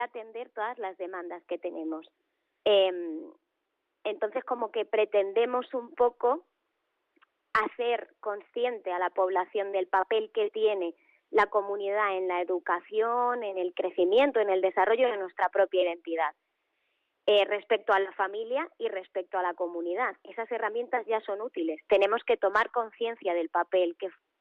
atender todas las demandas que tenemos. Entonces, como que pretendemos un poco hacer consciente a la población del papel que tiene la comunidad en la educación, en el crecimiento, en el desarrollo de nuestra propia identidad, respecto a la familia y respecto a la comunidad. Esas herramientas ya son útiles. Tenemos que tomar conciencia del papel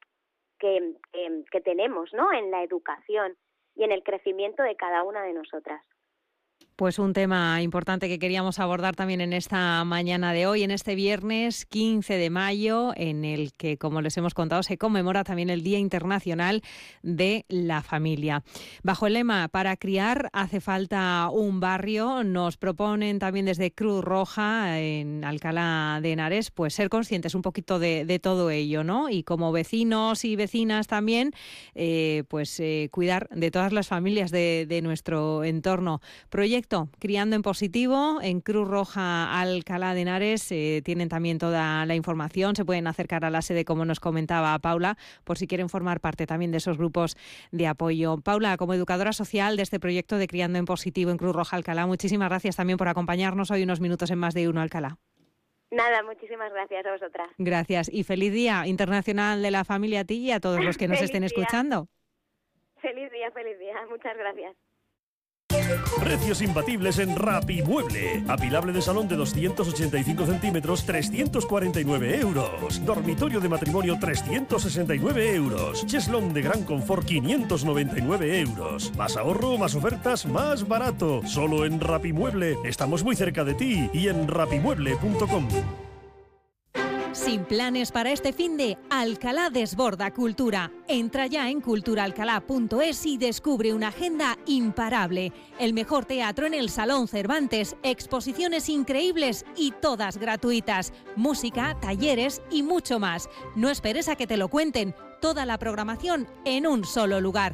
que tenemos, ¿no?, en la educación y en el crecimiento de cada una de nosotras. Pues un tema importante que queríamos abordar también en esta mañana de hoy, en este viernes 15 de mayo, en el que, como les hemos contado, se conmemora también el Día Internacional de la Familia. Bajo el lema "Para criar hace falta un barrio", nos proponen también desde Cruz Roja en Alcalá de Henares, pues ser conscientes un poquito de todo ello, ¿no? Y como vecinos y vecinas también, cuidar de todas las familias de nuestro entorno. Proyecto Criando en Positivo en Cruz Roja Alcalá de Henares. Tienen también toda la información. Se pueden acercar a la sede, como nos comentaba Paula, por si quieren formar parte también de esos grupos de apoyo. Paula, como educadora social de este proyecto de Criando en Positivo en Cruz Roja Alcalá, muchísimas gracias también por acompañarnos hoy unos minutos en Más de Uno Alcalá. Nada, muchísimas gracias a vosotras. Gracias y feliz Día Internacional de la Familia a ti y a todos los que nos estén escuchando. Feliz día, muchas gracias. Precios imbatibles en Rapimueble. Apilable de salón de 285 centímetros, 349 euros. Dormitorio de matrimonio, 369 euros. Cheslón de gran confort, 599 euros. Más ahorro, más ofertas, más barato. Solo en Rapimueble. Estamos muy cerca de ti y en rapimueble.com. Sin planes para este finde, Alcalá desborda cultura. Entra ya en culturaalcalá.es y descubre una agenda imparable. El mejor teatro en el Salón Cervantes, exposiciones increíbles y todas gratuitas. Música, talleres y mucho más. No esperes a que te lo cuenten. Toda la programación en un solo lugar.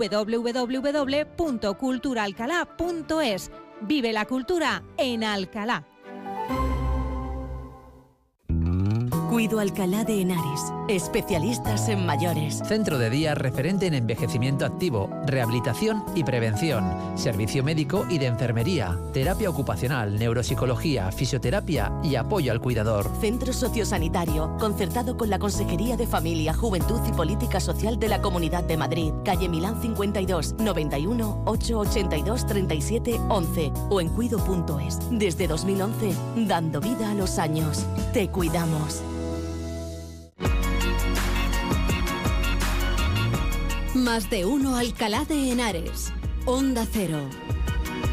www.culturaalcalá.es. Vive la cultura en Alcalá. Cuido Alcalá de Henares, especialistas en mayores. Centro de día referente en envejecimiento activo, rehabilitación y prevención, servicio médico y de enfermería, terapia ocupacional, neuropsicología, fisioterapia y apoyo al cuidador. Centro sociosanitario, concertado con la Consejería de Familia, Juventud y Política Social de la Comunidad de Madrid, calle Milán 52, 91 882 37 11 o en cuido.es. Desde 2011, dando vida a los años. Te cuidamos. Más de Uno Alcalá de Henares. Onda Cero.